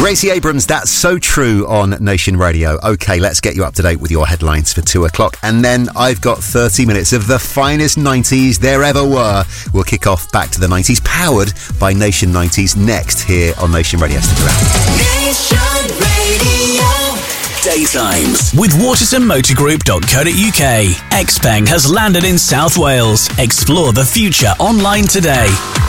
Gracie Abrams, That's So True on Nation Radio. OK, let's get you up to date with your headlines for 2 o'clock. And then I've got 30 minutes of the finest 90s there ever were. We'll kick off back to the 90s, powered by Nation 90s, next here on Nation Radio. Stick around. Nation Radio. Daytimes with watersonmotorgroup.co.uk. Xpeng has landed in South Wales. Explore the future online today.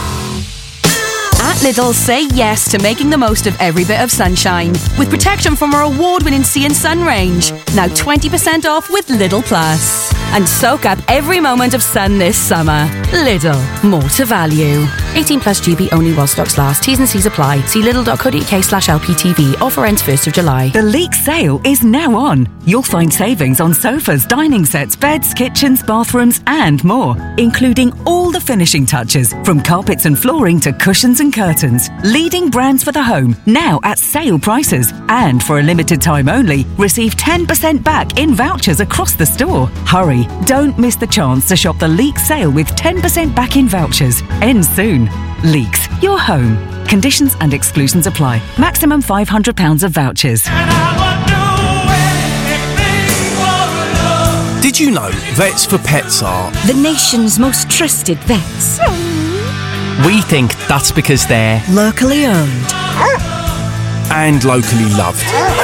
At Lidl, say yes to making the most of every bit of sunshine with protection from our award-winning Sea and Sun range. Now 20% off with Lidl Plus. And soak up every moment of sun this summer. Lidl, more to value. 18 plus GB only while stocks last. T's and C's apply. See lidl.co.uk/LPTV. Offer ends 1st of July. The Leek sale is now on. You'll find savings on sofas, dining sets, beds, kitchens, bathrooms and more, including all the finishing touches from carpets and flooring to cushions and curtains. Leading brands for the home, now at sale prices. And for a limited time only, receive 10% back in vouchers across the store. Hurry, don't miss the chance to shop the Leek sale with 10% back in vouchers. Ends soon. Leeks, your home. Conditions and exclusions apply. Maximum £500 of vouchers. Did you know Vets for Pets are the nation's most trusted vets? We think that's because they're locally owned and locally loved.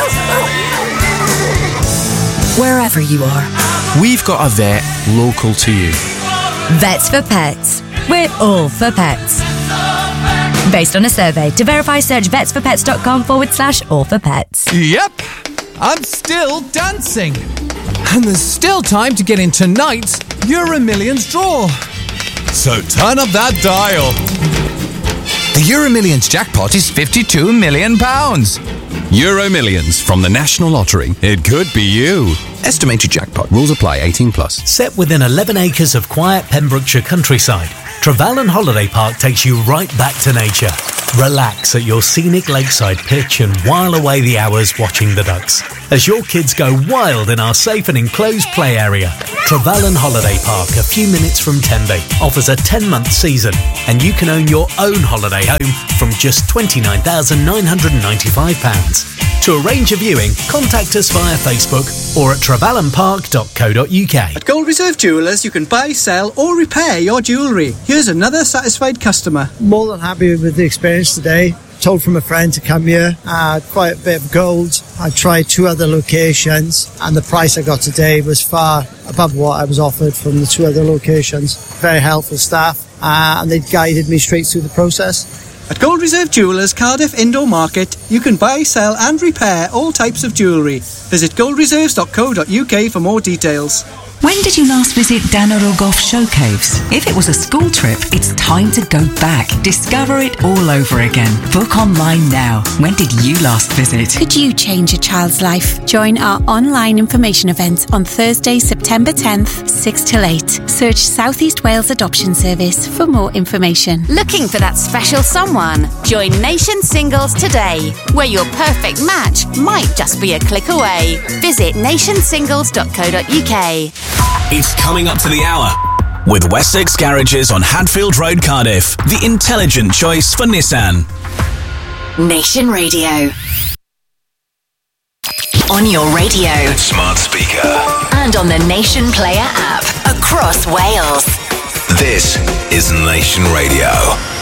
Wherever you are, we've got a vet local to you. Vets for Pets. We're all for pets. Based on a survey. To verify, search vetsforpets.com/all-for-pets. Yep, I'm still dancing. And there's still time to get in tonight's Euro Millions draw. So turn up that dial. The Euro Millions jackpot is £52 million. Euro Millions from the National Lottery. It could be you. Estimated jackpot. Rules apply. 18 plus. Set within 11 acres of quiet Pembrokeshire countryside, Trevelyan Holiday Park takes you right back to nature. Relax at your scenic lakeside pitch and while away the hours watching the ducks as your kids go wild in our safe and enclosed play area. Trevelyan Holiday Park, a few minutes from Tenby, offers a 10-month season and you can own your own holiday home from just £29,995. To arrange a viewing, contact us via Facebook or at trevelyanpark.co.uk. At Gold Reserve Jewellers, you can buy, sell or repair your jewellery. Here's another satisfied customer. More than happy with the experience today. Told from a friend to come here. I had quite a bit of gold. I tried 2 other locations and the price I got today was far above what I was offered from the 2 other locations. Very helpful staff and they guided me straight through the process. At Gold Reserve Jewellers, Cardiff Indoor Market, you can buy, sell and repair all types of jewellery. Visit goldreserves.co.uk for more details. When did you last visit Danarogoff Show Caves? If it was a school trip, it's time to go back. Discover it all over again. Book online now. When did you last visit? Could you change a child's life? Join our online information event on Thursday, September 10th, 6 till 8. Search South East Wales Adoption Service for more information. Looking for that special someone? Join Nation Singles today, where your perfect match might just be a click away. Visit nationsingles.co.uk. It's coming up to the hour with Wessex Garages on Hadfield Road, Cardiff. The intelligent choice for Nissan. Nation Radio. On your radio, smart speaker, and on the Nation Player app across Wales. This is Nation Radio.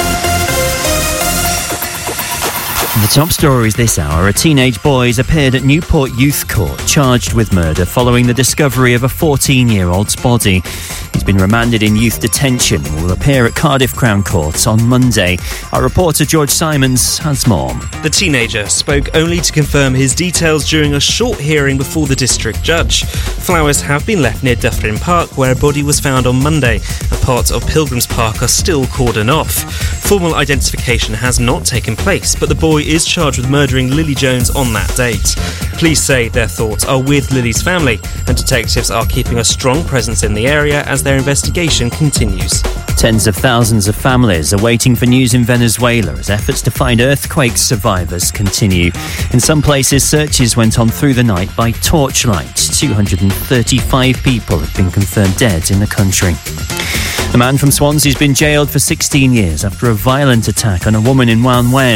The top stories this hour. A teenage boy has appeared at Newport Youth Court charged with murder following the discovery of a 14-year-old's body. He's been remanded in youth detention and will appear at Cardiff Crown Court on Monday. Our reporter George Simons has more. The teenager spoke only to confirm his details during a short hearing before the district judge. Flowers have been left near Dufferin Park, where a body was found on Monday, and parts of Pilgrims Park are still cordoned off. Formal identification has not taken place, but the boy is charged with murdering Lily Jones on that date. Police say their thoughts are with Lily's family, and detectives are keeping a strong presence in the area as their investigation continues. Tens of thousands of families are waiting for news in Venezuela as efforts to find earthquake survivors continue. In some places, searches went on through the night by torchlight. 235 people have been confirmed dead in the country. A man from Swansea has been jailed for 16 years after a violent attack on a woman in Wan Wen.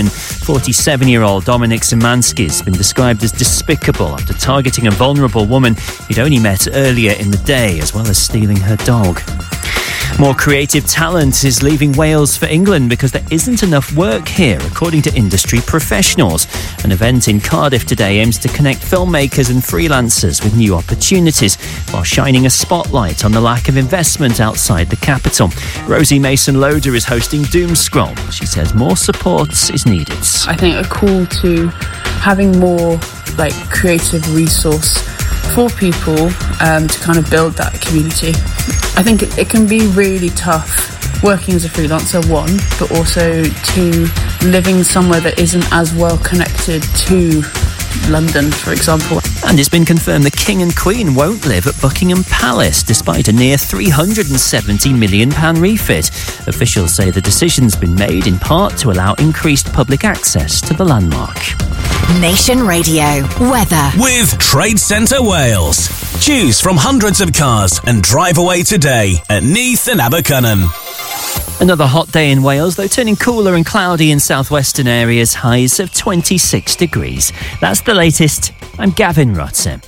47-year-old Dominic Szymanski has been described as despicable after targeting a vulnerable woman he'd only met earlier in the day, as well as stealing her dog. More creative talent is leaving Wales for England because there isn't enough work here, according to industry professionals. An event in Cardiff today aims to connect filmmakers and freelancers with new opportunities while shining a spotlight on the lack of investment outside the capital. Rosie Mason-Loader is hosting Doomscroll. She says more support is needed. I think a call to having more creative resource for people to kind of build that community. I think it can be really tough working as a freelancer, one, but also two, living somewhere that isn't as well connected to London, for example. And it's been confirmed the King and Queen won't live at Buckingham Palace despite a near £370 million refit. Officials say the decision's been made in part to allow increased public access to the landmark. Nation Radio weather with Trade Centre Wales. Choose from hundreds of cars and drive away today at Neath and Abercynon. Another hot day in Wales, though turning cooler and cloudy in southwestern areas, highs of 26 degrees. That's the latest. I'm Gavin Rutzen.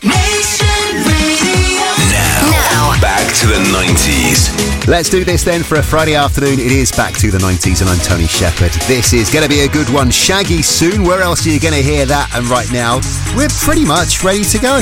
Now, back to the 90s. Let's do this then for a Friday afternoon. It is Back to the 90s and I'm Tony Shepherd. This is going to be a good one. Shaggy soon. Where else are you going to hear that? And right now, we're pretty much ready to go.